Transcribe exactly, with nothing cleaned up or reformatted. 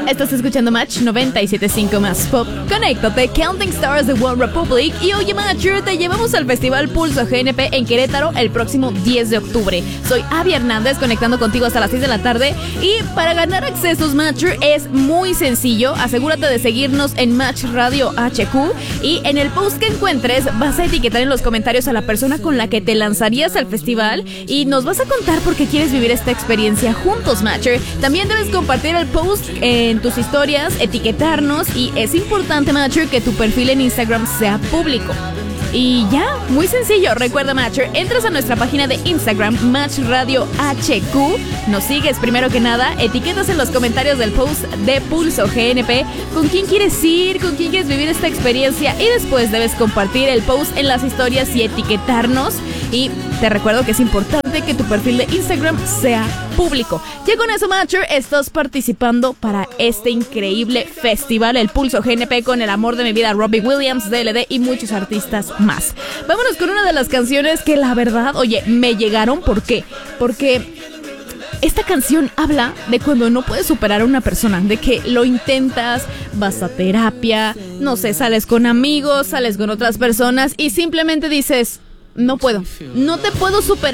Estás escuchando Match noventa y siete punto cinco más Pop. Conéctate, Counting Stars de One Republic. Y oye, Matcher, te llevamos al Festival Pulso G N P en Querétaro el próximo diez de octubre. Soy Abby Hernández, conectando contigo hasta las seis de la tarde. Y para ganar accesos, Matcher, es muy sencillo. Asegúrate de seguirnos en Match Radio H Q. Y en el post que encuentres, vas a etiquetar en los comentarios a la persona con la que te lanzarías al festival. Y nos vas a contar por qué quieres vivir esta experiencia juntos, Matcher. También debes compartir el post en tus historias, etiquetarnos, y es importante, Matcher, que tu perfil en Instagram sea público. Y ya, muy sencillo. Recuerda, Matcher, entras a nuestra página de Instagram, Match Radio H Q, nos sigues primero que nada, etiquetas en los comentarios del post de Pulso G N P con quién quieres ir, con quién quieres vivir esta experiencia, y después debes compartir el post en las historias y etiquetarnos. Y te recuerdo que es importante que tu perfil de Instagram sea público. Ya con eso, Matcher, estás participando para este increíble festival, el Pulso G N P, con el amor de mi vida, Robbie Williams, D L D y muchos artistas más. Vámonos con una de las canciones que la verdad, oye, me llegaron. ¿Por qué? Porque esta canción habla de cuando no puedes superar a una persona, de que lo intentas, vas a terapia, no sé, sales con amigos, sales con otras personas y simplemente dices, no puedo, no te puedo superar.